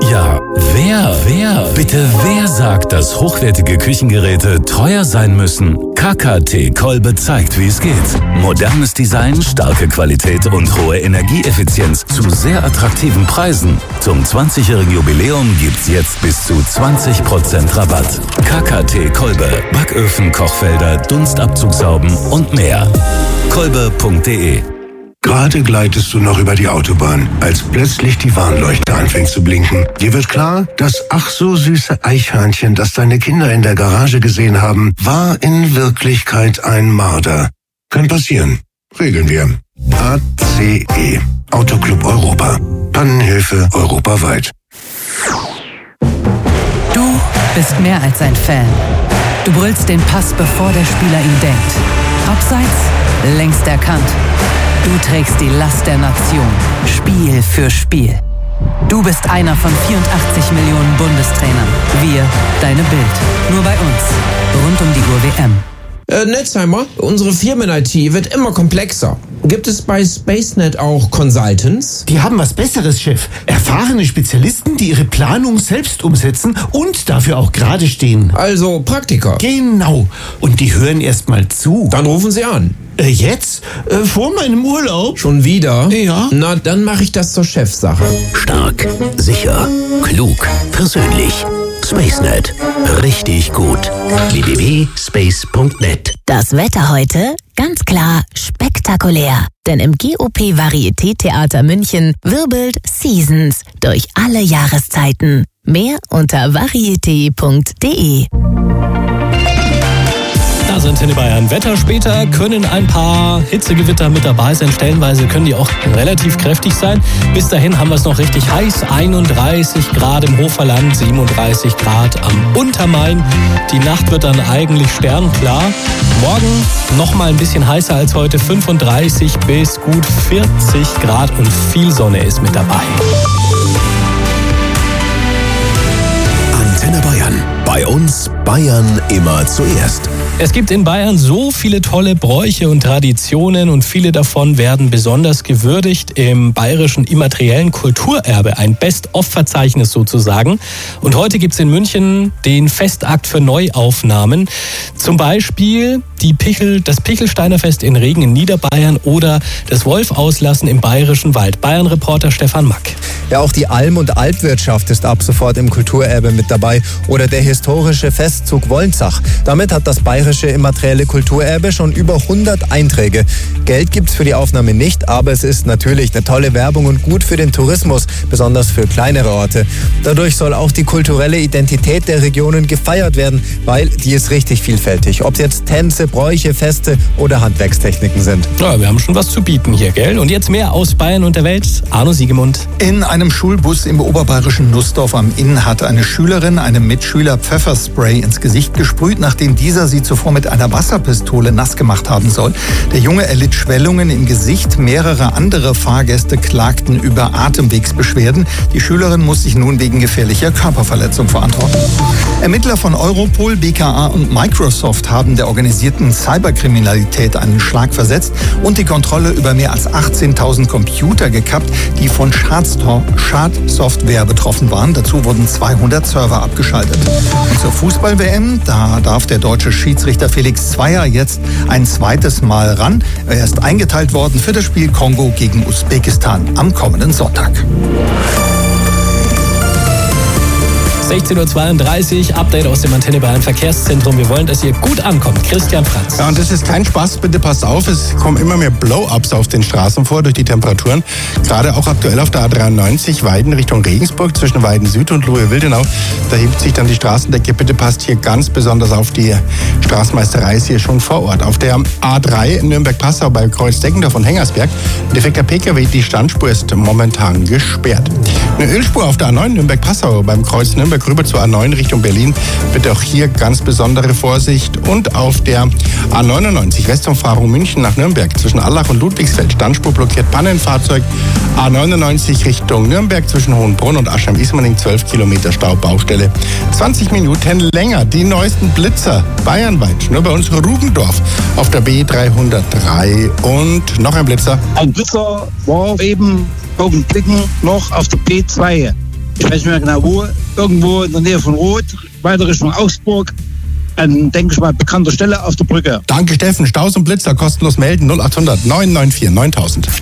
Ja, wer sagt, dass hochwertige Küchengeräte teuer sein müssen? KKT Kolbe zeigt, wie es geht. Modernes Design, starke Qualität und hohe Energieeffizienz zu sehr attraktiven Preisen. Zum 20-jährigen Jubiläum gibt's jetzt bis zu 20% Rabatt. KKT Kolbe, Backöfen, Kochfelder, Dunstabzugshauben und mehr. Kolbe.de. Gerade gleitest du noch über die Autobahn, als plötzlich die Warnleuchte anfängt zu blinken. Dir wird klar, das ach so süße Eichhörnchen, das deine Kinder in der Garage gesehen haben, war in Wirklichkeit ein Marder. Kann passieren. Regeln wir. ACE. Autoclub Europa. Pannenhilfe europaweit. Du bist mehr als ein Fan. Du brüllst den Pass, bevor der Spieler ihn denkt. Abseits, längst erkannt. Du trägst die Last der Nation, Spiel für Spiel. Du bist einer von 84 Millionen Bundestrainern. Wir, deine Bild. Nur bei uns. Rund um die Uhr WM. Netzheimer, unsere Firmen-IT wird immer komplexer. Gibt es bei SpaceNet auch Consultants? Die haben was Besseres, Chef. Erfahrene Spezialisten, die ihre Planung selbst umsetzen und dafür auch gerade stehen. Also Praktiker. Genau. Und die hören erst mal zu. Dann rufen Sie an. Jetzt? Vor meinem Urlaub? Schon wieder? Ja. Na, dann mache ich das zur Chefsache. Stark, sicher, klug, persönlich. SpaceNet. Richtig gut. www.space.net. Das Wetter heute? Ganz klar spektakulär. Denn im GOP-Varieté-Theater München wirbelt Seasons durch alle Jahreszeiten. Mehr unter varieté.de. Da sind Antenne Bayern. Wetter später können ein paar Hitzegewitter mit dabei sein. Stellenweise können die auch relativ kräftig sein. Bis dahin haben wir es noch richtig heiß. 31 Grad im Hochverland, 37 Grad am Untermain. Die Nacht wird dann eigentlich sternklar. Morgen noch mal ein bisschen heißer als heute. 35 bis gut 40 Grad und viel Sonne ist mit dabei. Antenne Bayern. Bei uns Bayern immer zuerst. Es gibt in Bayern so viele tolle Bräuche und Traditionen und viele davon werden besonders gewürdigt im bayerischen immateriellen Kulturerbe, ein Best-of-Verzeichnis sozusagen. Und heute gibt es in München den Festakt für Neuaufnahmen. Zum Beispiel das Pichelsteiner Fest in Regen in Niederbayern oder das Wolfauslassen im Bayerischen Wald. Bayern-Reporter Stefan Mack. Ja, auch die Alm- und Alpwirtschaft ist ab sofort im Kulturerbe mit dabei. Oder der historische Festzug Wolnzach. Damit hat das bayerische immaterielle Kulturerbe schon über 100 Einträge. Geld gibt's für die Aufnahme nicht, aber es ist natürlich eine tolle Werbung und gut für den Tourismus, besonders für kleinere Orte. Dadurch soll auch die kulturelle Identität der Regionen gefeiert werden, weil die ist richtig vielfältig. Ob jetzt Tänze, Bräuche, Feste oder Handwerkstechniken sind. Ja, wir haben schon was zu bieten hier, gell? Und jetzt mehr aus Bayern und der Welt. Arno Siegemund. In einem Schulbus im oberbayerischen Nussdorf am Inn hat eine Schülerin einem Mitschüler Pfefferspray ins Gesicht gesprüht, nachdem dieser sie zuvor mit einer Wasserpistole nass gemacht haben soll. Der Junge erlitt Schwellungen im Gesicht. Mehrere andere Fahrgäste klagten über Atemwegsbeschwerden. Die Schülerin muss sich nun wegen gefährlicher Körperverletzung verantworten. Ermittler von Europol, BKA und Microsoft haben der organisierten Cyberkriminalität einen Schlag versetzt und die Kontrolle über mehr als 18.000 Computer gekappt, die von Schadsoftware betroffen waren. Dazu wurden 200 Server abgeschaltet. Und zur Fußball-WM, da darf der deutsche Schiedsrichter Felix Zweier jetzt ein zweites Mal ran. Er ist eingeteilt worden für das Spiel Kongo gegen Usbekistan am kommenden Sonntag. 16.32 Uhr, Update aus dem Antenne Bayern Verkehrszentrum. Wir wollen, dass ihr gut ankommt. Christian Franz. Ja, und das ist kein Spaß, bitte passt auf. Es kommen immer mehr Blow-ups auf den Straßen vor durch die Temperaturen. Gerade auch aktuell auf der A93 Weiden Richtung Regensburg zwischen Weiden Süd und Lohe-Wildenau. Da hebt sich dann die Straßendecke. Bitte passt hier ganz besonders auf. Die Straßenmeisterei ist hier schon vor Ort. Auf der A3 Nürnberg-Passau bei Kreuz Deggendorf und Hengersberg. Defekter Pkw, die Standspur ist momentan gesperrt. Eine Ölspur auf der A9 Nürnberg-Passau beim Kreuz Nürnberg rüber zur A9 Richtung Berlin. Bitte auch hier ganz besondere Vorsicht. Und auf der A99 Westumfahrung München nach Nürnberg zwischen Allach und Ludwigsfeld. Standspur blockiert Pannenfahrzeug. A99 Richtung Nürnberg zwischen Hohenbrunn und Aschheim-Ismaning 12 Kilometer Stau, Baustelle. 20 Minuten länger. Die neuesten Blitzer bayernweit. Nur bei uns Rugendorf auf der B303. Und noch ein Blitzer. Ein Blitzer war eben Augenblicken noch auf der B2. ich weiß nicht mehr genau wo, irgendwo in der Nähe von Roth, weiter Richtung Augsburg. An, denke ich mal, bekannter Stelle auf der Brücke. Danke, Steffen. Staus und Blitzer kostenlos melden 0800 994 9000.